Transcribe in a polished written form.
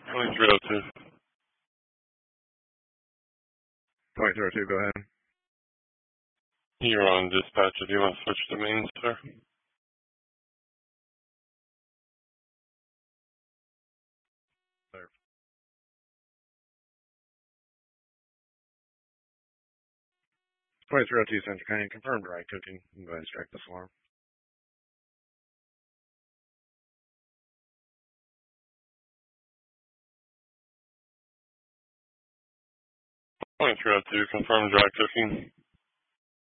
2302. 2302, go ahead. You're on dispatch. Do you want to switch to main, sir? Sir. 2302 Central County, confirmed dry cooking. You can go ahead and strike this alarm. 2302, confirmed dry cooking.